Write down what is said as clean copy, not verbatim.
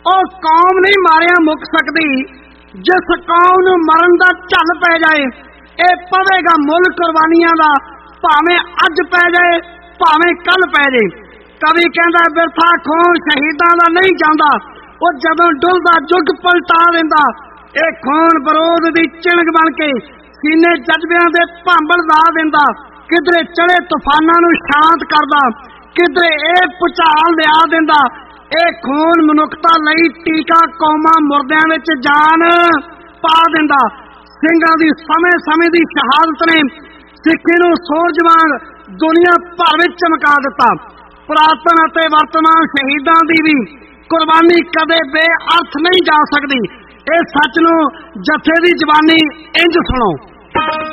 ਉਹ ਕੌਮ नहीं मारिया मुक सकती जिस कौम नूं मरन दा झल पै जाए। ये पवेगा मुल कुर्बानियां दा, भावें अज पै जाए भावें कल पै जाए। कवि कहंदा बिरथा खून शहीदां दा नहीं जांदा, वो जदों डुलदा जुग पलटा दिंदा। ये खून बरूद दी चिणग बन के सीने जज्बियां दे भांबल ला दिंदा। किधरे चढ़े तूफानां नूं शांत करदा, किधरे ये भुचाल लिया दिंदा। ਇਹ खून मनुखता लई टीका कौमां मुरदियां विच जान पा दिंदा। ਸਿੰਘਾਂ ਦੀ ਸਮੇਂ ਦੀ ਸ਼ਹਾਦਤ ਨੇ ਸਿੱਖੀ ਨੂੰ ਸੂਰਜ ਵਾਂਗ ਦੁਨੀਆ ਭਰ ਵਿੱਚ ਚਮਕਾ ਦਿੱਤਾ। ਪੁਰਾਤਨ ਅਤੇ ਵਰਤਮਾਨ ਸ਼ਹੀਦਾਂ ਦੀ ਵੀ ਕੁਰਬਾਨੀ ਕਦੇ ਬੇਅਰਥ ਨਹੀਂ ਜਾ ਸਕਦੀ। ਇਹ ਸੱਚ ਨੂੰ ਜਥੇ ਦੀ ਜ਼ਬਾਨੀ ਇੰਜ ਸੁਣੋ।